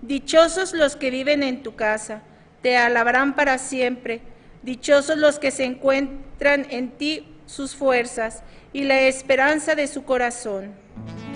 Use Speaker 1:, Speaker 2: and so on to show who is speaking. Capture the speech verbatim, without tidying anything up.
Speaker 1: Dichosos los que viven en tu casa, te alabarán para siempre. Dichosos los que se encuentran en ti sus fuerzas y la esperanza de su corazón.